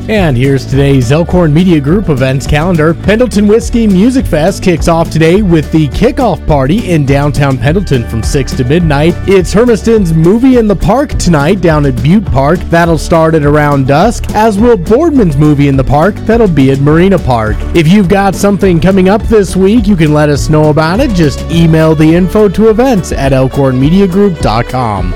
And here's today's Elkhorn Media Group events calendar. Pendleton Whiskey Music Fest kicks off today with the kickoff party in downtown Pendleton from 6 to midnight. It's Hermiston's Movie in the Park tonight down at Butte Park. That'll start at around dusk, as will Boardman's Movie in the Park. That'll be at Marina Park. If you've got something coming up this week, you can let us know about it. Just email the info to events at elkhornmediagroup.com.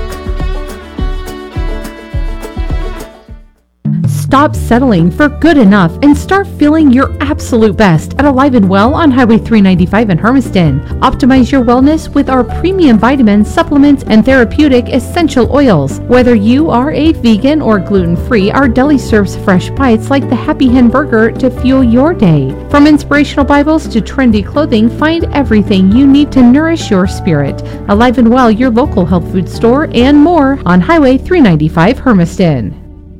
Stop settling for good enough and start feeling your absolute best at Alive and Well on Highway 395 in Hermiston. Optimize your wellness with our premium vitamins, supplements, and therapeutic essential oils. Whether you are a vegan or gluten-free, our deli serves fresh bites like the Happy Hen Burger to fuel your day. From inspirational Bibles to trendy clothing, find everything you need to nourish your spirit. Alive and Well, your local health food store, and more on Highway 395 Hermiston.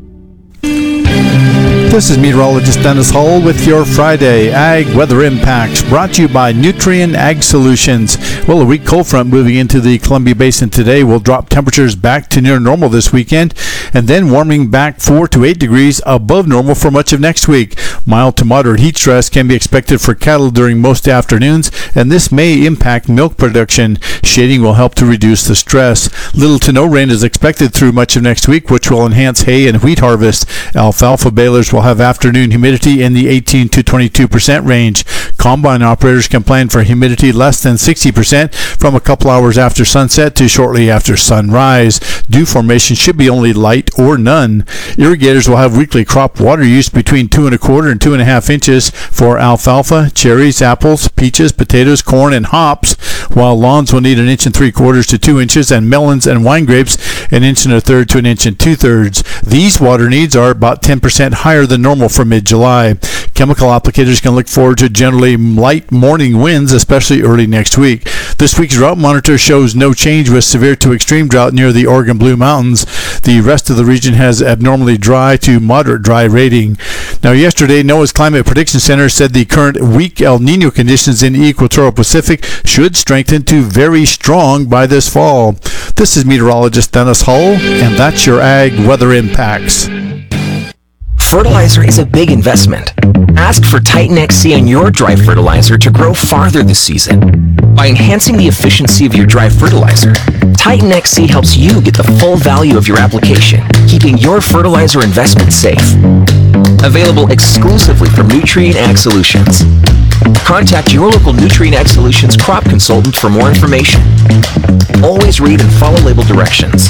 This is meteorologist Dennis Hull with your Friday Ag Weather Impacts, brought to you by Nutrien Ag Solutions. Well, a weak cold front moving into the Columbia Basin today will drop temperatures back to near normal this weekend, and then warming back 4 to 8 degrees above normal for much of next week. Mild to moderate heat stress can be expected for cattle during most afternoons, and this may impact milk production. Shading will help to reduce the stress. Little to no rain is expected through much of next week, which will enhance hay and wheat harvest. Alfalfa balers will have afternoon humidity in the 18 to 22% range. Combine operators can plan for humidity less than 60% from a couple hours after sunset to shortly after sunrise. Dew formation should be only light or none. Irrigators will have weekly crop water use between 2 1/4 and 2 1/2 inches for alfalfa, cherries, apples, peaches, potatoes, corn, and hops, while lawns will need 1 3/4 to 2 inches, and melons and wine grapes 1 1/3 to 1 2/3. These water needs are about 10% higher than normal for mid-July. Chemical applicators can look forward to generally light morning winds, especially early next week. This week's drought monitor shows no change with severe to extreme drought near the Oregon Blue Mountains. The rest of the region has abnormally dry to moderate dry rating. Now, yesterday, NOAA's Climate Prediction Center said the current weak El Nino conditions in the Equatorial Pacific should strengthen to very strong by this fall. This is meteorologist Dennis Hull, and that's your Ag Weather Impacts. Fertilizer is a big investment. Ask for Titan XC on your dry fertilizer to grow farther this season. By enhancing the efficiency of your dry fertilizer, Titan XC helps you get the full value of your application, keeping your fertilizer investment safe. Available exclusively from Nutrien Ag Solutions. Contact your local Nutrien Ag Solutions crop consultant for more information. Always read and follow label directions.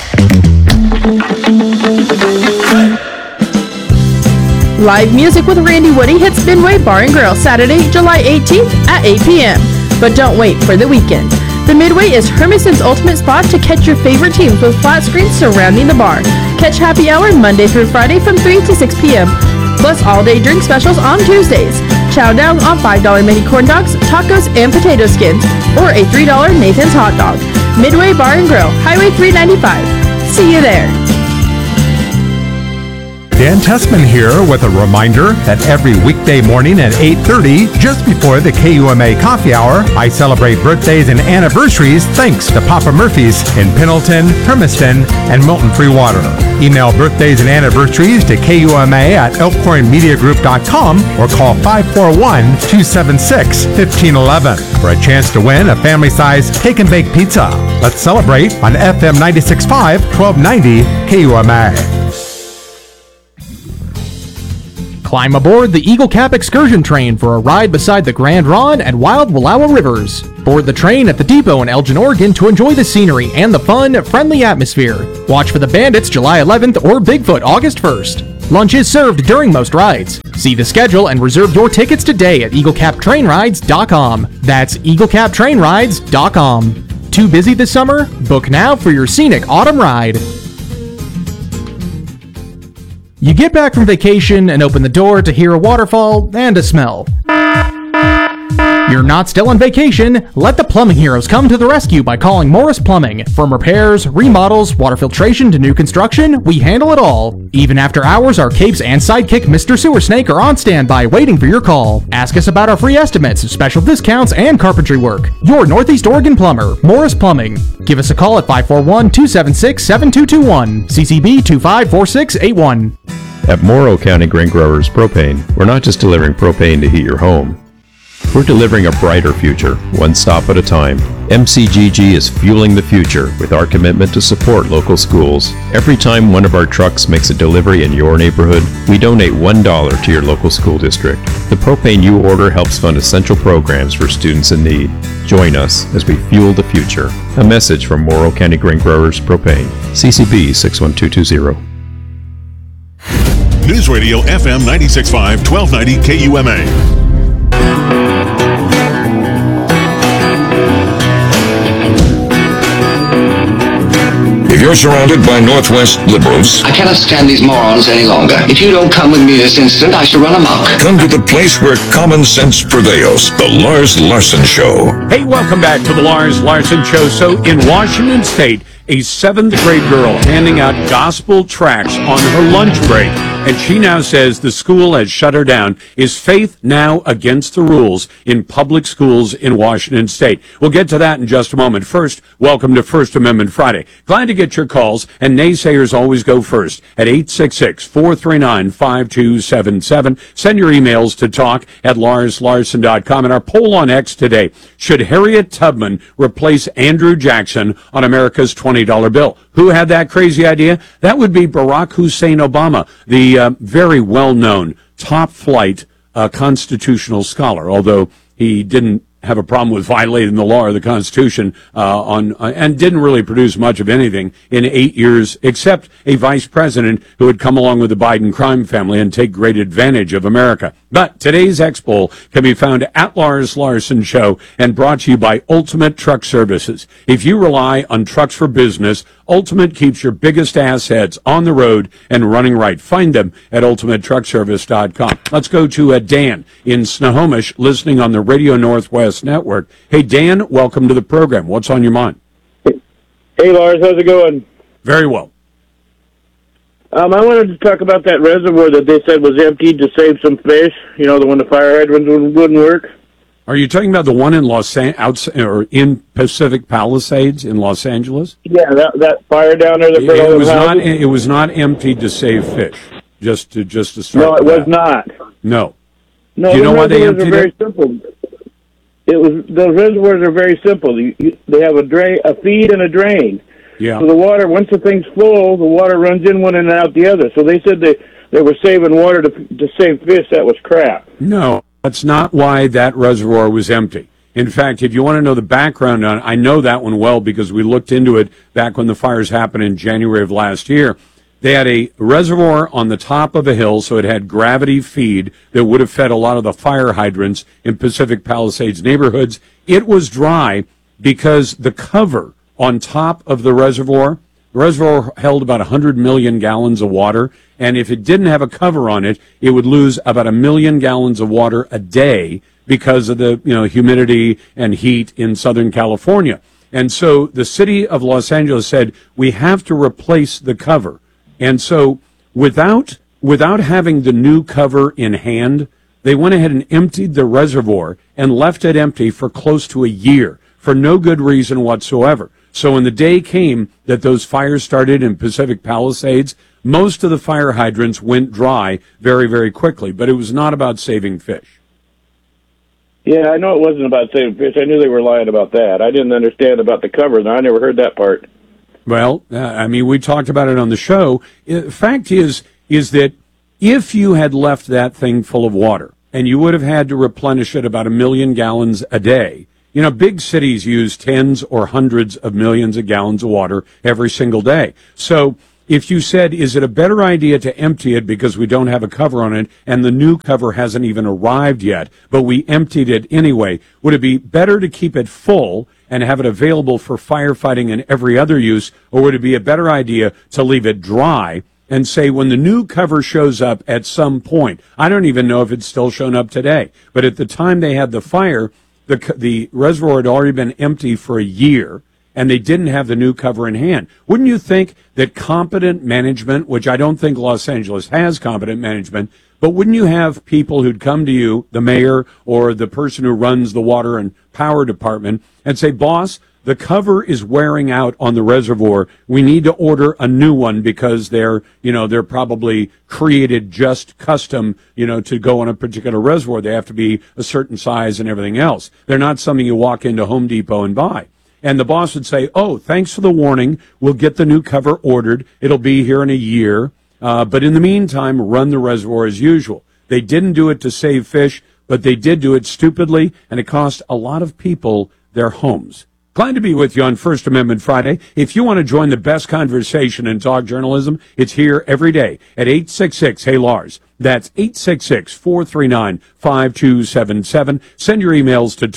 Live music with Randy Woody hits Midway Bar and Grill Saturday, July 18th at 8 p.m. But don't wait for the weekend. The Midway is Hermiston's ultimate spot to catch your favorite teams with flat screens surrounding the bar. Catch happy hour Monday through Friday from 3 to 6 p.m. Plus all-day drink specials on Tuesdays. Chow down on $5 mini corn dogs, tacos, and potato skins, or a $3 Nathan's hot dog. Midway Bar and Grill, Highway 395. See you there. Dan Tessman here with a reminder that every weekday morning at 8:30, just before the KUMA coffee hour, I celebrate birthdays and anniversaries thanks to Papa Murphy's in Pendleton, Hermiston, and Milton Free Water. Email birthdays and anniversaries to KUMA at elkhornmediagroup.com or call 541-276-1511 for a chance to win a family-size take and bake pizza. Let's celebrate on FM 96.5, 1290 KUMA. Climb aboard the Eagle Cap excursion train for a ride beside the Grand Ronde and Wild Wallowa Rivers. Board the train at the depot in Elgin, Oregon to enjoy the scenery and the fun, friendly atmosphere. Watch for the Bandits July 11th or Bigfoot August 1st. Lunch is served during most rides. See the schedule and reserve your tickets today at EagleCapTrainRides.com. That's EagleCapTrainRides.com. Too busy this summer? Book now for your scenic autumn ride. You get back from vacation and open the door to hear a waterfall and a smell. You're not still on vacation. Let the plumbing heroes come to the rescue by calling Morris Plumbing. From repairs, remodels, water filtration to new construction, we handle it all. Even after hours, our capes and sidekick Mr. Sewer Snake are on standby waiting for your call. Ask us about our free estimates, special discounts, and carpentry work. Your Northeast Oregon plumber, Morris Plumbing. Give us a call at 541-276-7221, CCB 254681. At Morrow County Grain Growers Propane, we're not just delivering propane to heat your home. We're delivering a brighter future, one stop at a time. MCGG is fueling the future with our commitment to support local schools. Every time one of our trucks makes a delivery in your neighborhood, we donate $1 to your local school district. The propane you order helps fund essential programs for students in need. Join us as we fuel the future. A message from Morrow County Grain Growers Propane. CCB 61220. News Radio FM 96.5, 1290 KUMA. If you're surrounded by Northwest liberals, I cannot stand these morons any longer. If you don't come with me this instant, I shall run amok. Come to the place where common sense prevails. The Lars Larson Show. Hey, welcome back to the Lars Larson Show. So in Washington State, a 7th grade girl handing out gospel tracts on her lunch break. And she now says the school has shut her down. Is faith now against the rules in public schools in Washington State? We'll get to that in just a moment. First, welcome to First Amendment Friday. Glad to get your calls, and naysayers always go first at 866-439-5277. Send your emails to talk@larslarson.com. And our poll on X today, should Harriet Tubman replace Andrew Jackson on America's $20 bill? Who had that crazy idea? That would be Barack Hussein Obama, the very well-known top-flight constitutional scholar, although he didn't have a problem with violating the law or the Constitution and didn't really produce much of anything in 8 years, except a vice president who would come along with the Biden crime family and take great advantage of America. But today's X poll can be found at Lars Larson Show and brought to you by Ultimate Truck Services. If you rely on trucks for business, Ultimate keeps your biggest assets on the road and running right. Find them at ultimatetruckservice.com. Let's go to Dan in Snohomish, listening on the Radio Northwest Network. Hey, Dan, welcome to the program. What's on your mind? Hey, Lars, how's it going? Very well. I wanted to talk about that reservoir that they said was emptied to save some fish. You know, the one the fire hydrants wouldn't work. Are you talking about the one in in Pacific Palisades in Los Angeles? Yeah, that fire down there. That it was not emptied to save fish. Just to start. No, it was not. No. No. Do you know why they emptied it? Very simple. Those reservoirs are very simple. They have a feed and a drain. Yeah. So the water, once the thing's full, the water runs in one and out the other. So they said they were saving water to save fish. That was crap. No, that's not why that reservoir was empty. In fact, if you want to know the background on it, I know that one well because we looked into it back when the fires happened in January of last year. They had a reservoir on the top of a hill, so it had gravity feed that would have fed a lot of the fire hydrants in Pacific Palisades neighborhoods. It was dry because the cover on top of the reservoir held about 100 million gallons of water, and if it didn't have a cover on it, it would lose about 1 million gallons of water a day because of the humidity and heat in Southern California. And so the city of Los Angeles said, we have to replace the cover. And so without having the new cover in hand, they went ahead and emptied the reservoir and left it empty for close to a year for no good reason whatsoever. So when the day came that those fires started in Pacific Palisades, most of the fire hydrants went dry very, very quickly. But it was not about saving fish. Yeah, I know it wasn't about saving fish. I knew they were lying about that. I didn't understand about the cover. I never heard that part. Well, we talked about it on the show. The fact is that if you had left that thing full of water and you would have had to replenish it about 1 million gallons a day, big cities use tens or hundreds of millions of gallons of water every single day. So if you said, is it a better idea to empty it because we don't have a cover on it and the new cover hasn't even arrived yet, but we emptied it anyway, would it be better to keep it full and have it available for firefighting and every other use, or would it be a better idea to leave it dry and say when the new cover shows up at some point, I don't even know if it's still shown up today, but at the time they had the fire, the reservoir had already been empty for a year, and they didn't have the new cover in hand. Wouldn't you think that competent management, which I don't think Los Angeles has competent management, but wouldn't you have people who'd come to you, the mayor or the person who runs the water and power department, and say, boss, the cover is wearing out on the reservoir. We need to order a new one because they're probably created just custom, to go on a particular reservoir. They have to be a certain size and everything else. They're not something you walk into Home Depot and buy. And the boss would say, oh, thanks for the warning. We'll get the new cover ordered. It'll be here in a year. But in the meantime, run the reservoir as usual. They didn't do it to save fish, but they did do it stupidly, and it cost a lot of people their homes. Glad to be with you on First Amendment Friday. If you want to join the best conversation in talk journalism, it's here every day at 866-HEY-LARS. That's 866-439-5277. Send your emails to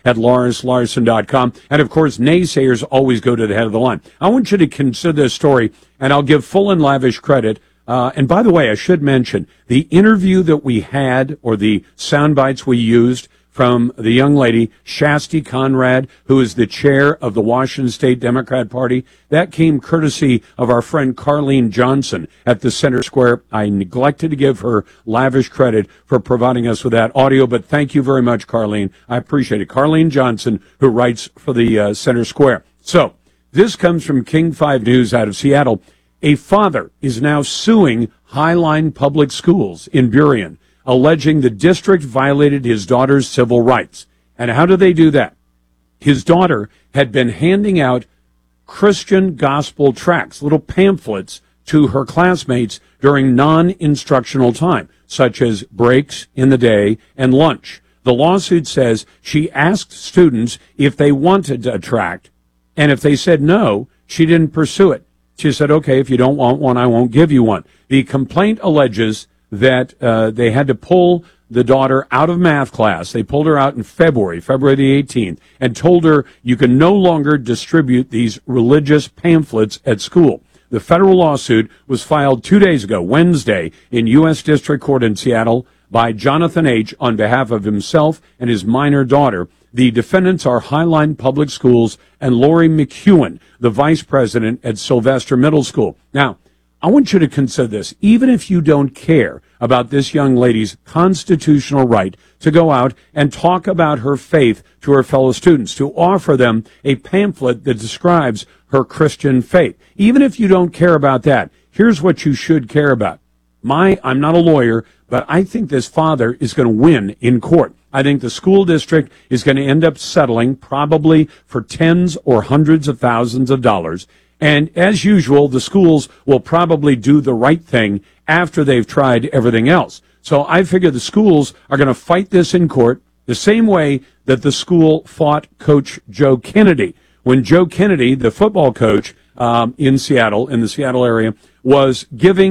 talk@larslarson.com. And, of course, naysayers always go to the head of the line. I want you to consider this story, and I'll give full and lavish credit. And, by the way, I should mention the interview that we had, or the sound bites we used, from the young lady, Shasti Conrad, who is the chair of the Washington State Democrat Party. That came courtesy of our friend Carlene Johnson at the Center Square. I neglected to give her lavish credit for providing us with that audio, but thank you very much, Carlene. I appreciate it. Carlene Johnson, who writes for the Center Square. So, this comes from King 5 News out of Seattle. A father is now suing Highline Public Schools in Burien, alleging the district violated his daughter's civil rights. And how do they do that? His daughter had been handing out Christian gospel tracts, little pamphlets, to her classmates during non-instructional time, such as breaks in the day and lunch. The lawsuit says she asked students if they wanted a tract, and if they said no, she didn't pursue it. She said, okay, if you don't want one, I won't give you one. The complaint alleges that they had to pull the daughter out of math class. They pulled her out in February the 18th, and told her you can no longer distribute these religious pamphlets at school. The federal lawsuit was filed 2 days ago, Wednesday, in U.S. District Court in Seattle by Jonathan H. on behalf of himself and his minor daughter. The defendants are Highline Public Schools and Lori McEwen, the vice president at Sylvester Middle School. Now, I want you to consider this. Even if you don't care about this young lady's constitutional right to go out and talk about her faith to her fellow students, to offer them a pamphlet that describes her Christian faith, even if you don't care about that, here's what you should care about. I'm not a lawyer, but I think this father is going to win in court. I think the school district is going to end up settling probably for tens or hundreds of thousands of dollars. And as usual, the schools will probably do the right thing after they've tried everything else. So I figure the schools are going to fight this in court the same way that the school fought Coach Joe Kennedy. When Joe Kennedy, the football coach in Seattle, in the Seattle area, was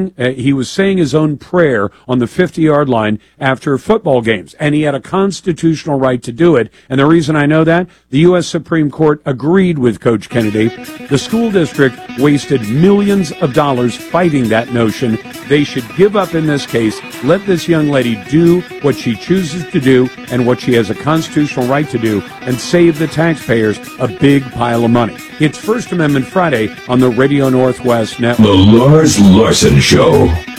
he was saying his own prayer on the 50-yard line after football games, and he had a constitutional right to do it. And the reason I know that, the U.S. Supreme Court agreed with Coach Kennedy. The school district wasted millions of dollars fighting that notion. They should give up in this case, let this young lady do what she chooses to do and what she has a constitutional right to do, and save the taxpayers a big pile of money. It's First Amendment Friday on the Radio Northwest Network. The Lars Larson Show.